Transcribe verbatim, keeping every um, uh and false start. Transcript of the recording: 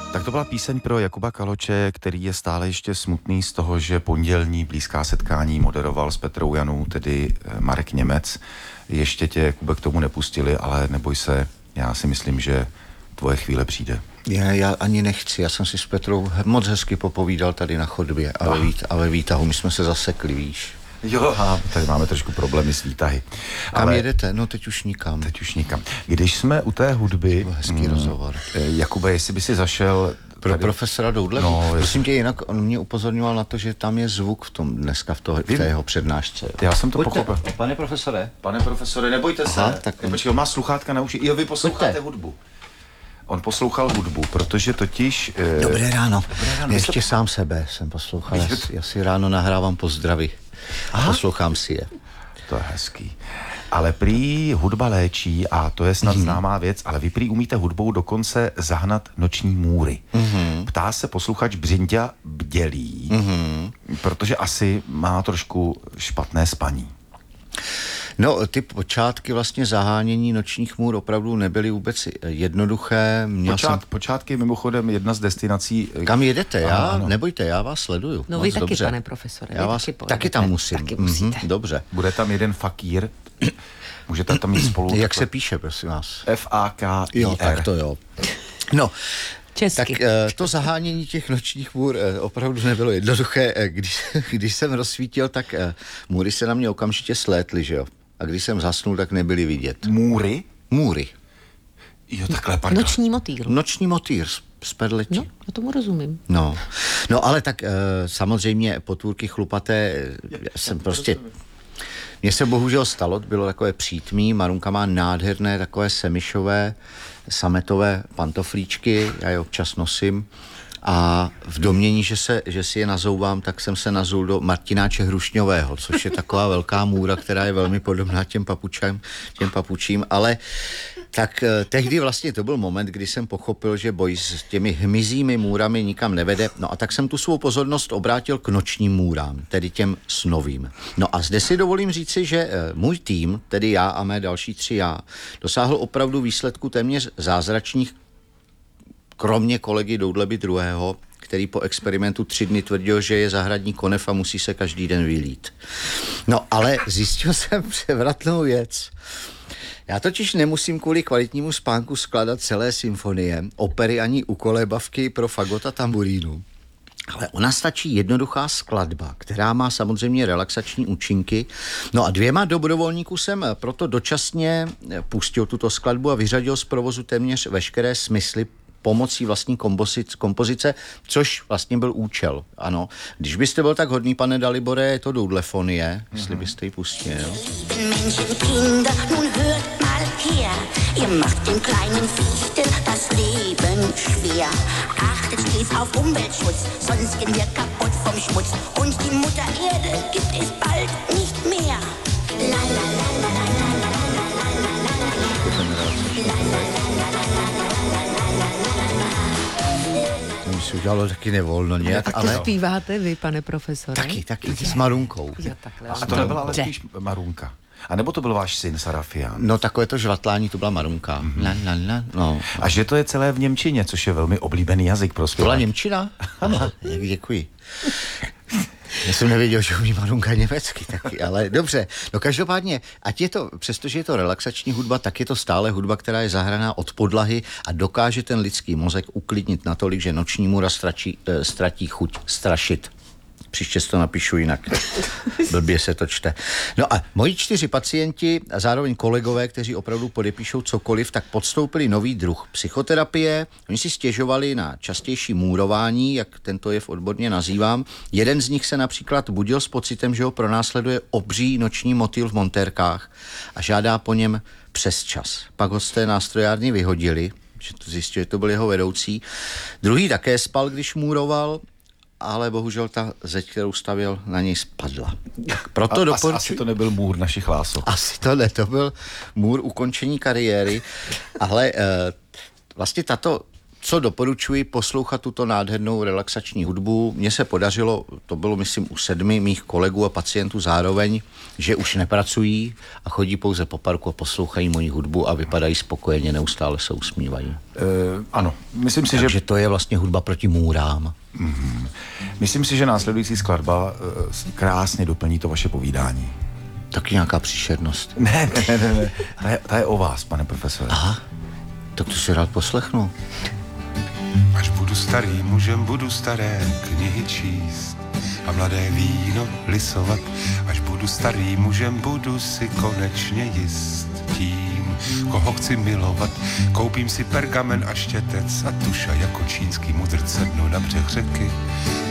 Tak to byla píseň pro Jakuba Kaloče, který je stále ještě smutný z toho, že pondělní blízká setkání moderoval s Petrou Janou, tedy Marek Němec. Ještě tě, Jakube, k tomu nepustili, ale neboj se, já si myslím, že tvoje chvíle přijde. Já, já ani nechci, já jsem si s Petrou moc hezky popovídal tady na chodbě a ve, vít, a ve výtahu, my jsme se zasekli, víš. Jo, a tady máme trošku problémy s výtahy. Kam ale jedete? No teď už nikam. Teď už nikam. Když jsme u té hudby... To hezký mm, rozhovor. Jakube, jestli by si zašel... Pro tady... profesora Doudle? No, prosím tě, jinak on mě upozorňoval na to, že tam je zvuk v tom dneska v, toho, v té jeho přednášce. Jo. Já jsem to Pojďte, pochopil. Pane profesore. Pane profesore, nebojte Aha, se. Tak... Počkej, on má sluchátka na uši. Jo, vy posloucháte Pojďte. hudbu. On poslouchal hudbu, protože totiž... Eh... Dobré ráno. Dobré ráno. Ještě se... sám sebe jsem poslouchal. Já, já si ráno nahrávám pozdravy. A poslouchám si je. To je hezký. Ale prý hudba léčí a to je snad mm-hmm. známá věc, ale vy prý umíte hudbou dokonce zahnat noční můry. Mm-hmm. Ptá se posluchač Břinďa Bdělý, mm-hmm. protože asi má trošku špatné spaní. No, ty počátky vlastně zahánění nočních můr opravdu nebyly vůbec jednoduché. Měl Počát, jsem... Počátky mimochodem jedna z destinací... Kam jedete? Já? Ano. Nebojte, já vás sleduju. No moc vy taky, dobře. pane profesore. Já vás taky, taky tam musím. Taky musíte. Mm-hmm, dobře. Bude tam jeden fakír. Můžete tam mít spolu... Jak se píše, prosím vás? F A K I R. Jo, tak to jo. No, Česky. tak to zahánění těch nočních můr opravdu nebylo jednoduché. Když, když jsem rozsvítil, tak můry se na mě okamžitě slétly, že jo? A když jsem zasnul, tak nebyly vidět. Můry? Můry. Jo, takhle, pardon. Noční motýl. Noční motýl z Perleti. No, já tomu rozumím. No, no ale tak e, samozřejmě potvůrky chlupaté, já jsem prostě... Mně se bohužel stalo, bylo takové přítmí, Marunka má nádherné takové semišové, sametové pantoflíčky, já je občas nosím. A v domění, že, se, že si je nazouvám, tak jsem se nazul do Martináče Hrušňového, což je taková velká můra, která je velmi podobná těm papučím, těm papučím, ale tak eh, tehdy vlastně to byl moment, kdy jsem pochopil, že boj s těmi hmyzími můrami nikam nevede. No a tak jsem tu svou pozornost obrátil k nočním můrám, tedy těm snovým. No a zde si dovolím říci, že eh, můj tým, tedy já a mé další tři já, dosáhl opravdu výsledku téměř zázračných, kromě kolegy Doudleby druhého, který po experimentu tři dny tvrdil, že je zahradní konev a musí se každý den vylít. No ale zjistil jsem převratnou věc. Já totiž nemusím kvůli kvalitnímu spánku skládat celé symfonie, opery ani ukolébavky pro fagot a tamburínu. Ale ona stačí jednoduchá skladba, která má samozřejmě relaxační účinky. No a dvěma dobrovolníků jsem proto dočasně pustil tuto skladbu a vyřadil z provozu téměř veškeré smysly pomocí vlastní kompozic, kompozice, což vlastně byl účel, ano. Když byste byl tak hodný, pane Dalibore, je to Doudlefonie, mm-hmm. jestli byste ji pustil. Ihr macht den kleinen Fichten das Leben schwer. Achtet stets auf Umweltschutz, sonst gehen wir kaputt vom Schmutz. Und die Mutter Erde gibt es bald nicht mehr. La la la la la la la to mi se udělalo taky nevolno nějak, tak ale... to zpíváte vy, pane profesore? Taky, taky, s Marunkou. Jo, takhle. A to nebyla ale spíš Marunka. A nebo to byl váš syn Sarafián? No takové to žvatlání, to byla Marunka. Mm-hmm. La, la, la, no. A že to je celé v němčině, což je velmi oblíbený jazyk pro zpěvák. To byla němčina? Ano. Děkuji. Já jsem nevěděl, že umí Marunka německy taky, ale dobře. No každopádně, ať je to, přestože je to relaxační hudba, tak je to stále hudba, která je zahraná od podlahy a dokáže ten lidský mozek uklidnit natolik, že noční můra ztratí, eh, ztratí chuť strašit. Příště to napíšu jinak. Blbě se to čte. No a moji čtyři pacienti a zároveň kolegové, kteří opravdu podepíšou cokoliv, tak podstoupili nový druh psychoterapie. Oni si stěžovali na častější můrování, jak tento jev odborně nazývám. Jeden z nich se například budil s pocitem, že ho pronásleduje obří noční motýl v montérkách a žádá po něm přes čas. Pak ho z té nástrojárny vyhodili, že to zjistil, že to byl jeho vedoucí. Druhý také spal, když můroval, ale bohužel ta zeď, kterou stavěl, na něj spadla. Tak proto a, doporučuji... Asi to nebyl můr našich lások. Asi to ne, to byl můr ukončení kariéry, ale e, vlastně tato co doporučuji, poslouchat tuto nádhernou relaxační hudbu. Mně se podařilo, to bylo myslím u sedmi mých kolegů a pacientů zároveň, že už nepracují a chodí pouze po parku a poslouchají moji hudbu a vypadají spokojeně, neustále se usmívají. Uh, ano, myslím si, Takže že... to je vlastně hudba proti můrám. Mm-hmm. Myslím si, že následující skladba uh, krásně doplní to vaše povídání. Taky nějaká příšernost. Ne, ne, ne, ne. Ta je, ta je o vás, pane profesore. Aha, tak to si rád poslechnu. Až budu starý mužem, budu staré knihy číst a mladé víno lisovat. Až budu starý mužem, budu si konečně jist tím, koho chci milovat. Koupím si pergamen a štětec a tuša jako čínský mudrc sednu na břeh řeky.